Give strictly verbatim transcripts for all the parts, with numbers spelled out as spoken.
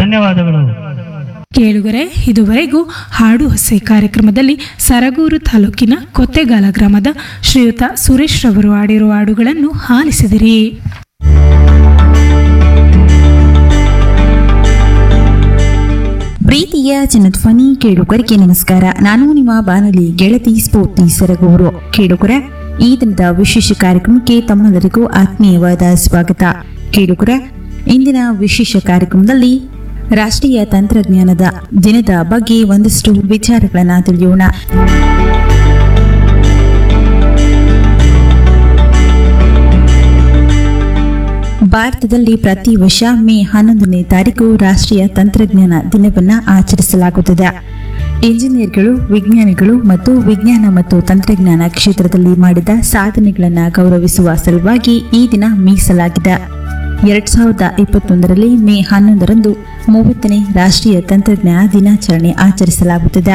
ಧನ್ಯವಾದಗಳು. ಕೇಳುಗರೆ, ಇದುವರೆಗೂ ಹಾಡು ಹೊಸೆ ಕಾರ್ಯಕ್ರಮದಲ್ಲಿ ಸರಗೂರು ತಾಲೂಕಿನ ಕೊತ್ತೆಗಾಲ ಗ್ರಾಮದ ಶ್ರೀಯುತ ಸುರೇಶ್ ರವರು ಹಾಡಿರುವ ಹಾಡುಗಳನ್ನು ಆಲಿಸಿದಿರಿ. ಪ್ರೀತಿಯ ಜನಧ್ವನಿ ಕೇಳುಗರಿಗೆ ನಮಸ್ಕಾರ. ನಾನು ನಿಮ್ಮ ಬಾನುಲಿ ಗೆಳತಿ ಸ್ಫೂರ್ತಿ ಸರಗೂರು. ಕೇಳುಗರ, ಈ ದಿನದ ವಿಶೇಷ ಕಾರ್ಯಕ್ರಮಕ್ಕೆ ತಮ್ಮೆಲ್ಲರಿಗೂ ಆತ್ಮೀಯವಾದ ಸ್ವಾಗತ. ಕೇಳುಗರ, ಇಂದಿನ ವಿಶೇಷ ಕಾರ್ಯಕ್ರಮದಲ್ಲಿ ರಾಷ್ಟ್ರೀಯ ತಂತ್ರಜ್ಞಾನದ ದಿನದ ಬಗ್ಗೆ ಒಂದಷ್ಟು ವಿಚಾರಗಳನ್ನು ತಿಳಿಯೋಣ. ಭಾರತದಲ್ಲಿ ಪ್ರತಿ ವರ್ಷ ಮೇ ಹನ್ನೊಂದನೇ ತಾರೀಕು ರಾಷ್ಟ್ರೀಯ ತಂತ್ರಜ್ಞಾನ ದಿನವನ್ನು ಆಚರಿಸಲಾಗುತ್ತದೆ. ಇಂಜಿನಿಯರ್ಗಳು, ವಿಜ್ಞಾನಿಗಳು ಮತ್ತು ವಿಜ್ಞಾನ ಮತ್ತು ತಂತ್ರಜ್ಞಾನ ಕ್ಷೇತ್ರದಲ್ಲಿ ಮಾಡಿದ ಸಾಧನೆಗಳನ್ನು ಗೌರವಿಸುವ ಸಲುವಾಗಿ ಈ ದಿನ ಮೀಸಲಾಗಿದೆ. ಎರಡ್ ಸಾವಿರದ ಇಪ್ಪತ್ತೊಂದರಲ್ಲಿ ಮೇ ಹನ್ನೊಂದರಂದು ಮೂವತ್ತನೇ ರಾಷ್ಟ್ರೀಯ ತಂತ್ರಜ್ಞಾನ ದಿನಾಚರಣೆ ಆಚರಿಸಲಾಗುತ್ತದೆ.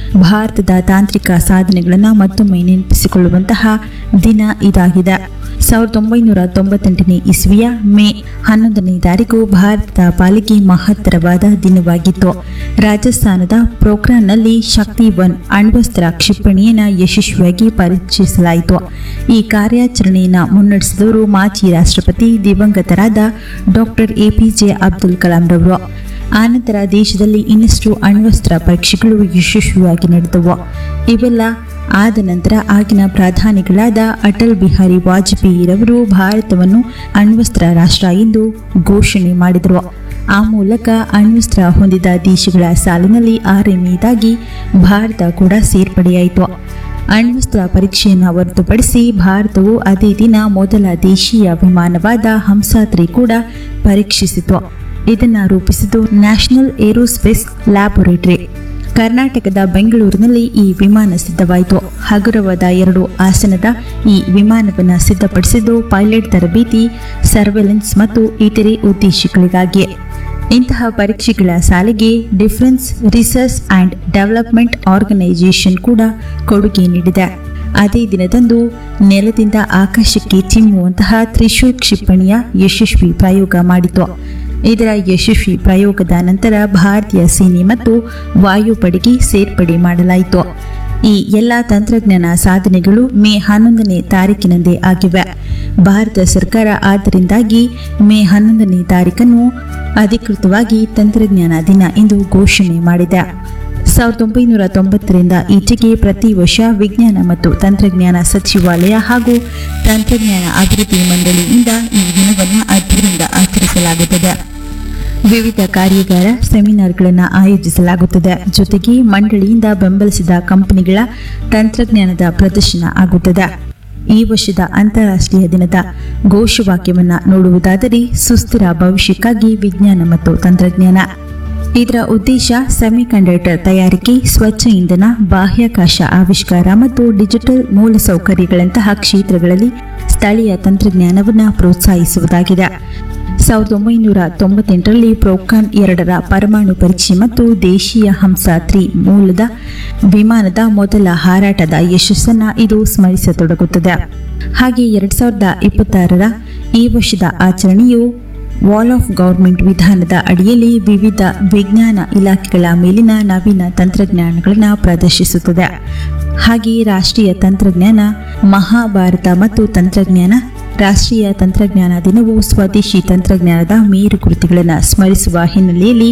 ಭಾರತದ ತಾಂತ್ರಿಕ ಸಾಧನೆಗಳನ್ನು ಮತ್ತೊಮ್ಮೆ ನೆನಪಿಸಿಕೊಳ್ಳುವಂತಹ ದಿನ ಇದಾಗಿದೆ. ಸಾವಿರದ ಒಂಬೈನೂರ ತೊಂಬತ್ತೆಂಟನೇ ಇಸ್ವಿಯ ಮೇ ಹನ್ನೊಂದನೇ ತಾರೀಕು ಭಾರತದ ಪಾಲಿಗೆ ಮಹತ್ತರವಾದ ದಿನವಾಗಿತ್ತು. ರಾಜಸ್ಥಾನದ ಪೋಖ್ರಾನ್ನಲ್ಲಿ ಶಕ್ತಿ ಒನ್ ಅಣ್ವಸ್ತ್ರ ಕ್ಷಿಪಣಿಯನ್ನು ಯಶಸ್ವಿಯಾಗಿ ಪರೀಕ್ಷಿಸಲಾಯಿತು. ಈ ಕಾರ್ಯಾಚರಣೆಯನ್ನು ಮುನ್ನಡೆಸಿದವರು ಮಾಜಿ ರಾಷ್ಟ್ರಪತಿ ದಿವಂಗತರಾದ ಡಾಕ್ಟರ್ ಎಪಿಜೆ ಅಬ್ದುಲ್ ಕಲಾಂ ರವರು. ಆನಂತರ ದೇಶದಲ್ಲಿ ಇನ್ನಷ್ಟು ಅಣ್ವಸ್ತ್ರ ಪರೀಕ್ಷೆಗಳು ಯಶಸ್ವಿಯಾಗಿ ನಡೆದವು. ಇವೆಲ್ಲ ಆದ ನಂತರ ಆಗಿನ ಪ್ರಧಾನಿಗಳಾದ ಅಟಲ್ ಬಿಹಾರಿ ವಾಜಪೇಯಿರವರು ಭಾರತವನ್ನು ಅಣ್ವಸ್ತ್ರ ರಾಷ್ಟ್ರ ಎಂದು ಘೋಷಣೆ ಮಾಡಿದರು. ಆ ಮೂಲಕ ಅಣ್ವಸ್ತ್ರ ಹೊಂದಿದ ದೇಶಗಳ ಸಾಲಿನಲ್ಲಿ ಆರನೆಯದಾಗಿ ಭಾರತ ಕೂಡ ಸೇರ್ಪಡೆಯಾಯಿತು. ಅಣ್ವಸ್ತ್ರ ಪರೀಕ್ಷೆಯನ್ನು ಹೊರತುಪಡಿಸಿ ಭಾರತವು ಅದೇ ದಿನ ಮೊದಲ ದೇಶೀಯ ವಿಮಾನವಾದ ಹಂಸಾತ್ರಿ ಕೂಡ ಪರೀಕ್ಷಿಸಿತು. ಇದನ್ನು ರೂಪಿಸಿದ್ದು ನ್ಯಾಷನಲ್ ಏರೋಸ್ಪೇಸ್ ಲ್ಯಾಬೊರೇಟರಿ. ಕರ್ನಾಟಕದ ಬೆಂಗಳೂರಿನಲ್ಲಿ ಈ ವಿಮಾನ ಸಿದ್ಧವಾಯಿತು. ಹಗುರವಾದ ಎರಡು ಆಸನದ ಈ ವಿಮಾನವನ್ನು ಸಿದ್ಧಪಡಿಸಿದ್ದು ಪೈಲಟ್ ತರಬೇತಿ, ಸರ್ವೆಲೆನ್ಸ್ ಮತ್ತು ಇತರೆ ಉದ್ದೇಶಗಳಿಗಾಗಿ. ಇಂತಹ ಪರೀಕ್ಷೆಗಳ ಸಾಲಿಗೆ defence research and development organisation ಕೂಡ ಕೊಡುಗೆ ನೀಡಿದೆ. ಅದೇ ದಿನದಂದು ನೆಲದಿಂದ ಆಕಾಶಕ್ಕೆ ಚಿಮ್ಮುವಂತಹ ತ್ರಿಶೂಲ್ ಕ್ಷಿಪಣಿಯ ಯಶಸ್ವಿ ಪ್ರಯೋಗ ಮಾಡಿತು. ಇದರ ಯಶಸ್ವಿ ಪ್ರಯೋಗದ ನಂತರ ಭಾರತೀಯ ಸೇನೆ ಮತ್ತು ವಾಯುಪಡೆಗೆ ಸೇರ್ಪಡೆ ಮಾಡಲಾಯಿತು. ಈ ಎಲ್ಲ ತಂತ್ರಜ್ಞಾನ ಸಾಧನೆಗಳು ಮೇ ಹನ್ನೊಂದನೇ ತಾರೀಕಿನಂದೇ ಆಗಿವೆ. ಭಾರತ ಸರ್ಕಾರ ಆದ್ದರಿಂದಾಗಿ ಮೇ ಹನ್ನೊಂದನೇ ತಾರೀಕನ್ನು ಅಧಿಕೃತವಾಗಿ ತಂತ್ರಜ್ಞಾನ ದಿನ ಎಂದು ಘೋಷಣೆ ಮಾಡಿದೆ. ಸಾವಿರದ ಒಂಬೈನೂರ ತೊಂಬತ್ತರಿಂದ ಈಚೆಗೆ ಪ್ರತಿ ವರ್ಷ ವಿಜ್ಞಾನ ಮತ್ತು ತಂತ್ರಜ್ಞಾನ ಸಚಿವಾಲಯ ಹಾಗೂ ತಂತ್ರಜ್ಞಾನ ಅಭಿವೃದ್ಧಿ ಮಂಡಳಿಯಿಂದ ಈ ದಿನವನ್ನು ಅದ್ದೂರಿಯಿಂದ ಆಚರಿಸಲಾಗುತ್ತದೆ. ವಿವಿಧ ಕಾರ್ಯಾಗಾರ, ಸೆಮಿನಾರ್ಗಳನ್ನು ಆಯೋಜಿಸಲಾಗುತ್ತದೆ. ಜೊತೆಗೆ ಮಂಡಳಿಯಿಂದ ಬೆಂಬಲಿಸಿದ ಕಂಪನಿಗಳ ತಂತ್ರಜ್ಞಾನದ ಪ್ರದರ್ಶನ ಆಗುತ್ತದೆ. ಈ ವರ್ಷದ ಅಂತಾರಾಷ್ಟ್ರೀಯ ದಿನದ ಘೋಷವಾಕ್ಯವನ್ನು ನೋಡುವುದಾದರೆ ಸುಸ್ಥಿರ ಭವಿಷ್ಯಕ್ಕಾಗಿ ವಿಜ್ಞಾನ ಮತ್ತು ತಂತ್ರಜ್ಞಾನ. ಇದರ ಉದ್ದೇಶ ಸೆಮಿಕಂಡಕ್ಟರ್ ತಯಾರಿಕೆ, ಸ್ವಚ್ಛ ಇಂಧನ, ಬಾಹ್ಯಾಕಾಶ ಆವಿಷ್ಕಾರ ಮತ್ತು ಡಿಜಿಟಲ್ ಮೂಲಸೌಕರ್ಯಗಳಂತಹ ಕ್ಷೇತ್ರಗಳಲ್ಲಿ ಸ್ಥಳೀಯ ತಂತ್ರಜ್ಞಾನವನ್ನು ಪ್ರೋತ್ಸಾಹಿಸುವುದಾಗಿದೆ. ಸಾವಿರದ ಒಂಬೈನೂರ ತೊಂಬತ್ತೆಂಟರಲ್ಲಿ ಪೋಖ್ರಾನ್ ಎರಡರ ಪರಮಾಣು ಪರೀಕ್ಷೆ ಮತ್ತು ದೇಶೀಯ ಹಂಸ-ಮೂರು ಮೂಲದ ವಿಮಾನದ ಮೊದಲ ಹಾರಾಟದ ಯಶಸ್ಸನ್ನು ಇದು ಸ್ಮರಿಸತೊಡಗುತ್ತದೆ. ಹಾಗೆ ಎರಡ್ ಸಾವಿರದ ಇಪ್ಪತ್ತಾರರ ಈ ವರ್ಷದ ಆಚರಣೆಯು ವಾಲ್ ಆಫ್ ಗವರ್ಮೆಂಟ್ ವಿಧಾನದ ಅಡಿಯಲ್ಲಿ ವಿವಿಧ ವಿಜ್ಞಾನ ಇಲಾಖೆಗಳ ಮೇಲಿನ ನವೀನ ತಂತ್ರಜ್ಞಾನಗಳನ್ನು ಪ್ರದರ್ಶಿಸುತ್ತದೆ. ಹಾಗೆಯೇ ರಾಷ್ಟ್ರೀಯ ತಂತ್ರಜ್ಞಾನ ಮಹಾಭಾರತ ಮತ್ತು ತಂತ್ರಜ್ಞಾನ ರಾಷ್ಟ್ರೀಯ ತಂತ್ರಜ್ಞಾನ ದಿನವು ಸ್ವದೇಶಿ ತಂತ್ರಜ್ಞಾನದ ಮೇರುಕೃತಿಗಳನ್ನು ಸ್ಮರಿಸುವ ಹಿನ್ನೆಲೆಯಲ್ಲಿ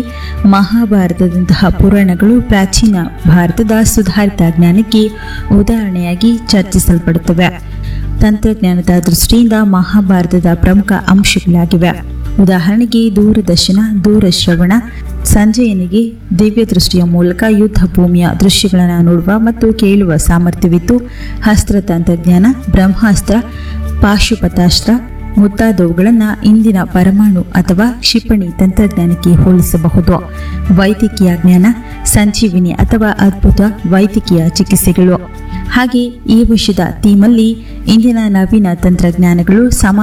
ಮಹಾಭಾರತದಂತಹ ಪುರಾಣಗಳು ಪ್ರಾಚೀನ ಭಾರತದ ಸುಧಾರಿತ ಜ್ಞಾನಕ್ಕೆ ಉದಾಹರಣೆಯಾಗಿ ಚರ್ಚಿಸಲ್ಪಡುತ್ತವೆ. ತಂತ್ರಜ್ಞಾನದ ದೃಷ್ಟಿಯಿಂದ ಮಹಾಭಾರತದ ಪ್ರಮುಖ ಅಂಶಗಳಾಗಿವೆ. ಉದಾಹರಣೆಗೆ ದೂರದರ್ಶನ, ದೂರಶ್ರವಣ, ಸಂಜಯನಿಗೆ ದಿವ್ಯ ದೃಷ್ಟಿಯ ಮೂಲಕ ಯುದ್ಧ ಭೂಮಿಯ ದೃಶ್ಯಗಳನ್ನು ನೋಡುವ ಮತ್ತು ಕೇಳುವ ಸಾಮರ್ಥ್ಯವಿತ್ತು. ಹಸ್ತ್ರ ತಂತ್ರಜ್ಞಾನ, ಬ್ರಹ್ಮಾಸ್ತ್ರ, ಪಾಶುಪತಾಸ್ತ್ರ ಮುಂತಾದವುಗಳನ್ನು ಇಂದಿನ ಪರಮಾಣು ಅಥವಾ ಕ್ಷಿಪಣಿ ತಂತ್ರಜ್ಞಾನಕ್ಕೆ ಹೋಲಿಸಬಹುದು. ವೈದ್ಯಕೀಯ ಜ್ಞಾನ, ಸಂಜೀವಿನಿ ಅಥವಾ ಅದ್ಭುತ ವೈದ್ಯಕೀಯ ಚಿಕಿತ್ಸೆಗಳು. ಹಾಗೆ ಈ ವರ್ಷದ ಥೀಮಲ್ಲಿ ಇಂದಿನ ನವೀನ ತಂತ್ರಜ್ಞಾನಗಳು ಸಮಾಜ